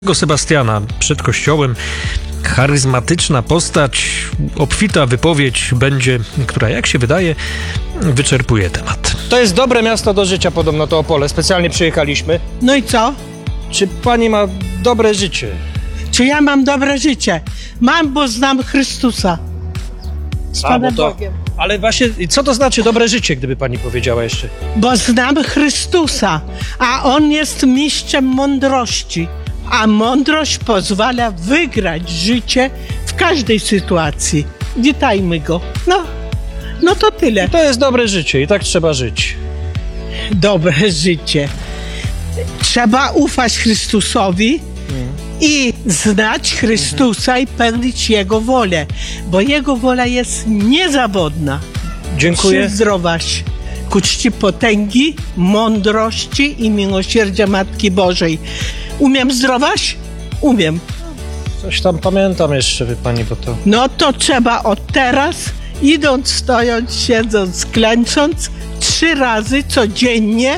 Sebastiana przed kościołem. Charyzmatyczna postać, obfita wypowiedź będzie, która jak się wydaje wyczerpuje temat. To jest dobre miasto do życia podobno, to Opole. Specjalnie przyjechaliśmy. No i co? Czy pani ma dobre życie? Czy ja mam dobre życie? Mam, bo znam Chrystusa. Z Panem Bogiem. Ale właśnie, co to znaczy dobre życie, gdyby pani powiedziała jeszcze? Bo znam Chrystusa, a On jest mistrzem mądrości. A mądrość pozwala wygrać życie w każdej sytuacji. Witajmy Go. No to tyle. To jest dobre życie i tak trzeba żyć. Dobre życie. Trzeba ufać Chrystusowi i znać Chrystusa i pełnić Jego wolę, bo Jego wola jest niezawodna. Dziękuję. Zdrowaś ku czci potęgi, mądrości i miłosierdzia Matki Bożej. Umiem zdrowaś? Umiem. Coś tam pamiętam jeszcze, wie pani, bo to... No to trzeba od teraz, idąc, stojąc, siedząc, klęcząc, 3 razy codziennie,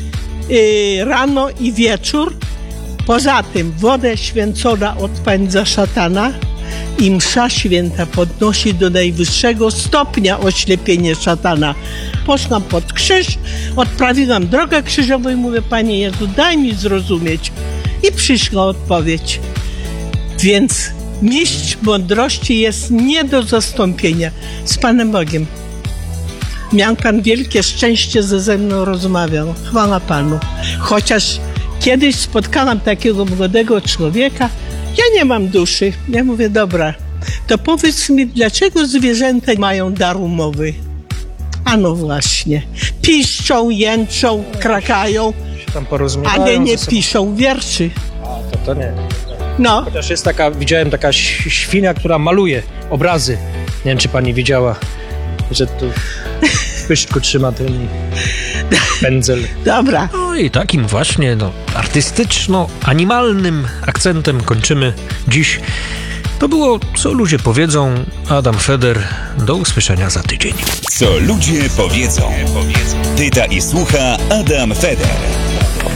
rano i wieczór. Poza tym woda święcona odpędza szatana i msza święta podnosi do najwyższego stopnia oślepienie szatana. Poszłam pod krzyż, odprawiłam drogę krzyżową i mówię: Panie Jezu, daj mi zrozumieć. I przyszła odpowiedź. Więc mistrz mądrości jest nie do zastąpienia. Z Panem Bogiem. Miał Pan wielkie szczęście, że ze mną rozmawiał. Chwała Panu. Chociaż kiedyś spotkałam takiego młodego człowieka, ja nie mam duszy. Ja mówię: dobra, to powiedz mi, dlaczego zwierzęta mają dar mowy? A no właśnie, piszczą, jęczą, krakają, się tam porozumiewają, ale nie ze sobą. piszą wierszy. A, to nie. No, Chociaż jest taka, widziałem taka świnia, która maluje obrazy. Nie wiem, czy pani widziała, że tu w pyszczku trzyma ten pędzel. dobra. No i takim właśnie artystyczno-animalnym akcentem kończymy dziś. To było Co ludzie powiedzą. Adam Feder. Do usłyszenia za tydzień. Co ludzie powiedzą. Pyta i słucha Adam Feder.